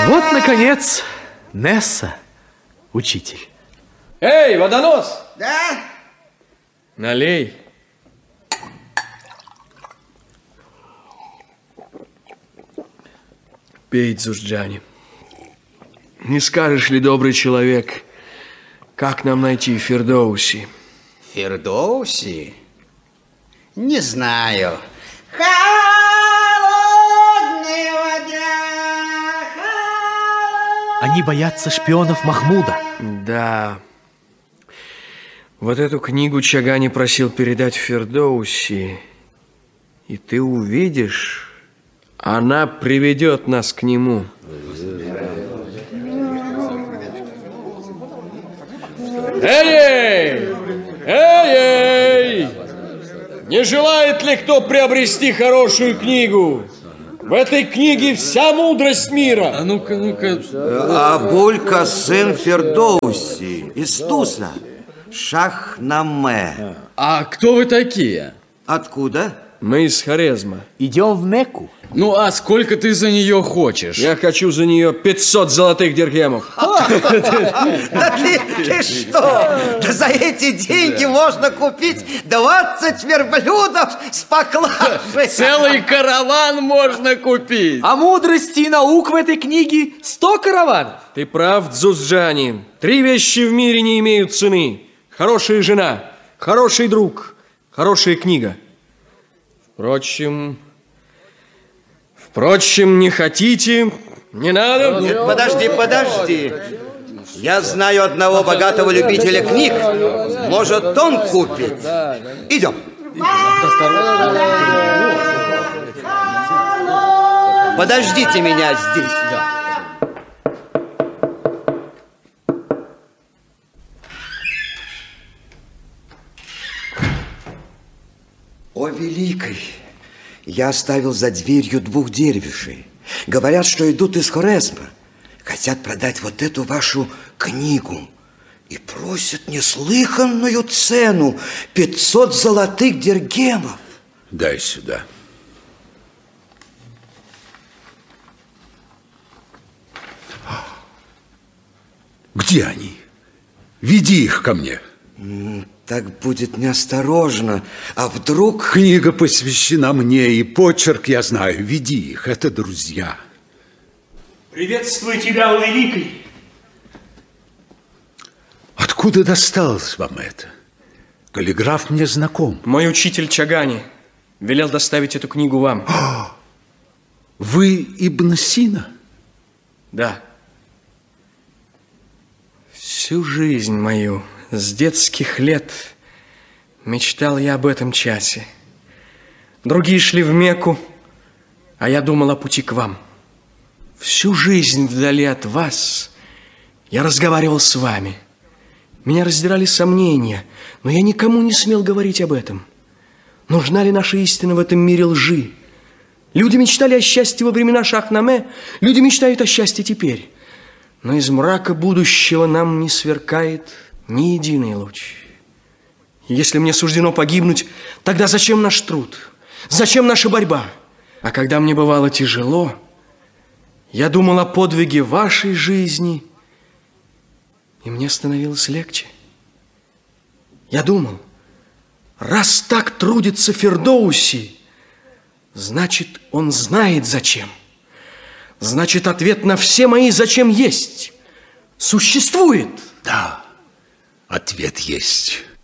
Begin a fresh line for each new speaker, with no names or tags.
Вот, наконец, Несса, учитель.
Эй, водонос!
Да?
Налей. Пей, Джузджани. Не скажешь ли, добрый человек, как нам найти Фирдоуси?
Фирдоуси? Не знаю.
Они боятся шпионов Махмуда.
Да. Вот эту книгу Чагани просил передать Фирдоуси. И ты увидишь, она приведет нас к нему. Эй! Эй! Не желает ли кто приобрести хорошую книгу? В этой книге вся мудрость мира.
А ну-ка, ну-ка.
Абуль Касым Фирдоуси из Туса, Шахнаме.
А кто вы такие?
Откуда?
Мы из Хорезма.
Идем в Мекку.
Ну, а сколько ты за нее хочешь?
Я хочу за нее 500 золотых дирхемов.
Да ты что? Да за эти деньги можно купить 20 верблюдов с поклажей.
Целый караван можно купить.
А мудрости и наук в этой книге 100 караванов.
Ты прав, Джузджани. 3 вещи в мире не имеют цены. Хорошая жена, хороший друг, хорошая книга. Впрочем, не хотите, не надо.
Нет, подожди. Я знаю одного богатого любителя книг. Может, он купит. Идем. Подождите меня здесь. О, великий! Я оставил за дверью 2 дервишей. Говорят, что идут из Хорезма. Хотят продать вот эту вашу книгу. И просят неслыханную цену. 500 золотых диргемов.
Дай сюда. Где они? Веди их ко мне.
Так будет неосторожно. А вдруг...
Книга посвящена мне, и почерк я знаю. Веди их, это друзья.
Приветствую тебя, о великий.
Откуда досталось вам это? Каллиграф мне знаком.
Мой учитель Чагани велел доставить эту книгу вам.
Вы Ибн Сина?
Да. Всю жизнь мою, с детских лет, мечтал я об этом часе. Другие шли в Мекку, а я думал о пути к вам. Всю жизнь вдали от вас я разговаривал с вами. Меня раздирали сомнения, но я никому не смел говорить об этом. Нужна ли наша истина в этом мире лжи? Люди мечтали о счастье во времена Шахнаме, люди мечтают о счастье теперь. Но из мрака будущего нам не сверкает ни единый луч. Если мне суждено погибнуть, тогда зачем наш труд? Зачем наша борьба? А когда мне бывало тяжело, я думал о подвиге вашей жизни, и мне становилось легче. Я думал, раз так трудится Фирдоуси, значит, он знает зачем. Значит, ответ на все мои «зачем» есть. Существует.
Да, ответ есть.